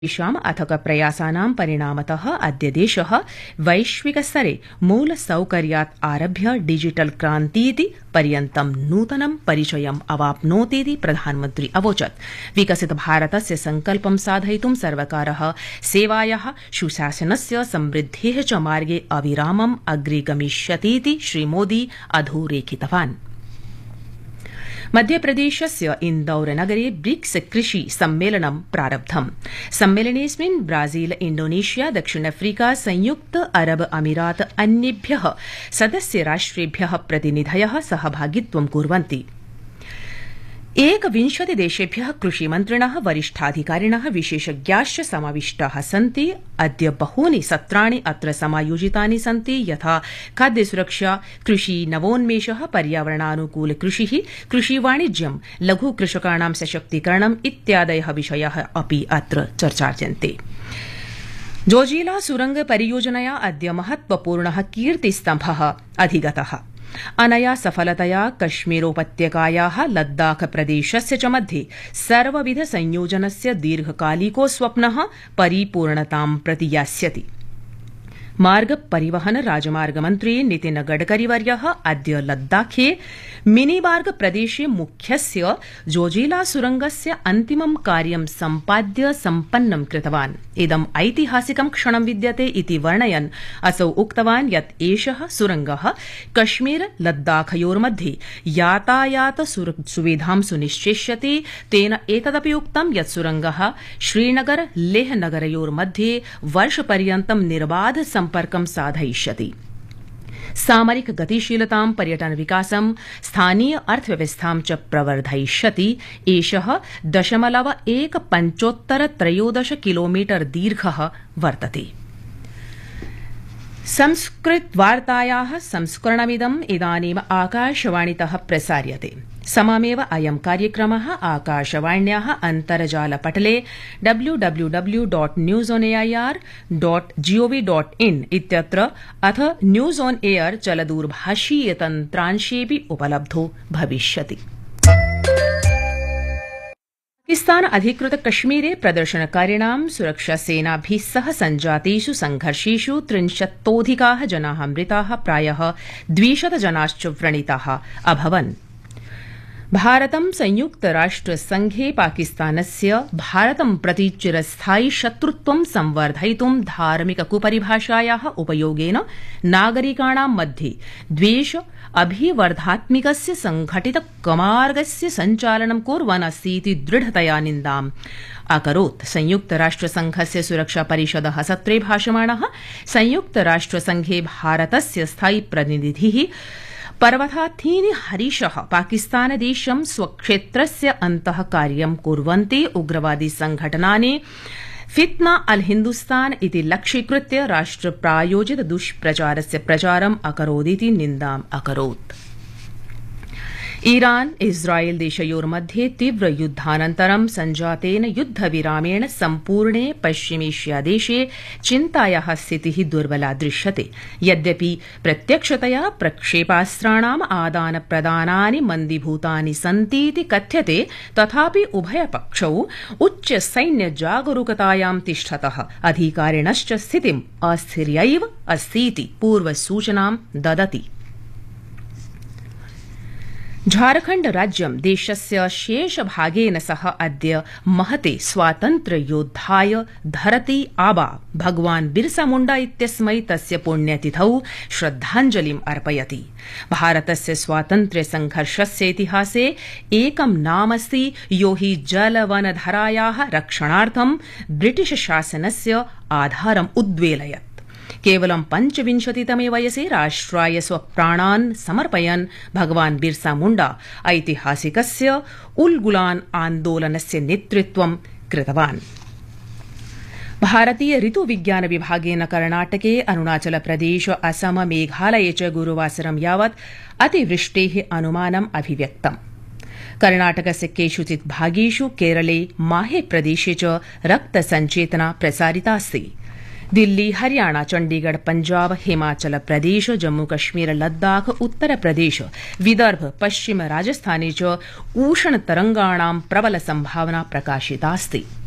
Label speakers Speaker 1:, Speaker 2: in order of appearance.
Speaker 1: तेषाम् अथक प्रयासानां परिणामतः अद्य देशः वैश्विकस्तरे मूलसौकर्यात् आरभ्य डिजिटल क्रान्तीति पर्यन्तं नूतनं परिचयम् अवाप्नोतीति प्रधानमन्त्री अवोचत्। विकसित भारतस्य संकल्पं साधयितुं सर्वकारः सेवायाः सुशासनस्य समृद्धेः च मार्गे अविरामम् अग्रे गमिष्यतीति श्रीमोदी अधोरेखितवान्। मध्यप्रदेशस्य इन्दौर नगरे ब्रिक्स कृषि सम्मेलनं प्रारब्धम्। सम्मेलनेऽस्मिन् ब्राजील, इंडोनेशिया, दक्षिण अफ्रीका, संयुक्त अरब अमीरात अन्येभ्यः सदस्य राष्ट्रेभ्यः प्रतिनिधयः सहभागित्वं कुर्वन्ति। 21 देशेभ्यः कृषिमन्त्रिणः, वरिष्ठाधिकारिणः, विशेषज्ञाश्च समाविष्टाः सन्ति। अद्य बहूनि सत्राणि अत्र समायोजितानि सन्ति, यथा खाद्यसुरक्षा, कृषि नवोन्मेषः, पर्यावरणानुकूल कृषिः, कृषिवाणिज्यं, लघुकृषकाणां सशक्तीकरणम् इत्यादयः विषयाः अपि अत्र चर्चार्यन्ते। जोजिला सुरंग परियोजनया अद्य महत्वपूर्णः कीर्तिस्तम्भः अधिगतः। अनया सफलतया कश्मीरोपत्यकायाः लद्दाख प्रदेशस्य च मध्ये सर्वविध संयोजनस्य दीर्घकालिको स्वप्नः परिपूर्णतां प्रति यास्यति। मार्ग परिवहन राजमार्ग मन्त्री नितिन गडकरीवर्यः अद्य लद्दाखे मिनीमार्ग प्रदेशे मुख्यस्य जोजिला सुरंगस्य अन्तिमं कार्यं सम्पाद्य सम्पन्नं कृतवान्। इदम् ऐतिहासिकं क्षणं विद्यते इति वर्णयन् असौ उक्तवान् यत् एषः सुरंगः कश्मीर लद्दाखयोर्मध्ये यातायात सुविधां सुनिश्चेष्यति। तेन एतदपि उक्तं यत् सुरंगः श्रीनगर लेह नगरयोर्मध्ये वर्षपर्यन्तं निर्बाध सम्पर्कं साधयिष्यति। सामरिक गतिशीलतां, पर्यटन विकासं, स्थानीय अर्थव्यवस्थां च प्रवर्धयिष्यति। एषः 0.175 किलोमीटर दीर्घः वर्तते। संस्कृतवार्तायाः संस्करणमिदम् इदानीम् आकाशवाणीतः प्रसार्यते। समामेव अयं कार्यक्रमः आकाशवाण्याः अन्तर्जालपटले www.newsonair.gov.in इत्यत्र अथ न्यूज ऑन एयर चलदूरभाषीय तन्त्रांशेऽपि उपलब्धो भविष्यति। पाकिस्तान अधिकृत कश्मीरे प्रदर्शनकारिणां सुरक्षासेनाभिः सह सञ्जातेषु संघर्षेषु 30तोऽधिकाः जनाः मृताः, प्रायः 200 जनाश्च व्रणिताः अभवन्। भारतं संयुक्तराष्ट्रसंघे पाकिस्तानस्य भारतं प्रति चिरस्थायि शत्रुत्वं संवर्धयितुं धार्मिक कुपरिभाषायाः उपयोगेन नागरिकाणां मध्ये द्वेष अभिवर्धात्मिकस्य संघटित कमार्गस्य सञ्चालनं कुर्वन् अस्ति इति दृढतया निन्दाम् अकरोत्। संयुक्तराष्ट्रसंघस्य सुरक्षा परिषदः सत्रे भाषमाणः संयुक्तराष्ट्रसंघे भारतस्य स्थायी प्रतिनिधिः पर्वताथीनि हरीशः पाकिस्तानदेशं स्वक्षेत्रस्य अन्तः कार्यं कुर्वन्ति उग्रवादी संघटनानि फितना अल हिन्दुस्तान इति लक्ष्यीकृत्य राष्ट्रप्रायोजित दुष्प्रचारस्य प्रचारम् अकरोदिति निन्दाम् अकरोत्। ईरान इस्राएल देशयोर्मध्ये तीव्र युद्धानन्तरं सञ्जातेन युद्धविरामेण सम्पूर्णे पश्चिमेष्यादेशे चिन्तायाः स्थितिः दुर्बला दृश्यते। यद्यपि प्रत्यक्षतया प्रक्षेपास्त्राणाम् आदान प्रदानानि मन्दीभूतानि सन्तीति कथ्यते, तथापि उभयपक्षौ उच्च सैन्य जागरूकतायां तिष्ठतः अधिकारिणश्च स्थितिम् अस्थिर्यैव अस्तीति पूर्वसूचनां ददति। झारखण्ड राज्यं देशस्य शेषभागेन सह अद्य महते स्वातन्त्र्ययोद्धाय धरती आबा भगवान् बिरसा मुण्डा इत्यस्मै तस्य पुण्यतिथौ श्रद्धाञ्जलिम् अर्पयति। भारतस्य स्वातन्त्र्यसङ्घर्षस्य इतिहासे एकं नामस्ति यो हि जलवनधरायाः रक्षणार्थं ब्रिटिश शासनस्य आधारम् उद्वेलयत्। केवलं 25तमे वयसि राष्ट्राय स्वप्राणान् समर्पयन् भगवान् बिरसा मुण्डा ऐतिहासिकस्य उल्गुलान् आन्दोलनस्य नेतृत्वं कृतवान्। भारतीय ऋतुविज्ञान विभागेन कर्णाटके, अरुणाचल प्रदेश, असम, मेघालये च गुरुवासरं यावत् अतिवृष्टेः अनुमानम् अभिव्यक्तम्। कर्णाटकस्य केषुचित् भागेषु, केरले, माहे प्रदेशे च रक्तसञ्चेतना प्रसारितास्ति। दिल्ली, हरियाणा, चण्डीगढ़, पंजाब, हिमाचल प्रदेश, जम्मू कश्मीर, लद्दाख, उत्तर प्रदेश, विदर्भ, पश्चिम राजस्थाने च उष्णतरंगाणां प्रबल संभावना प्रकाशितास्ति।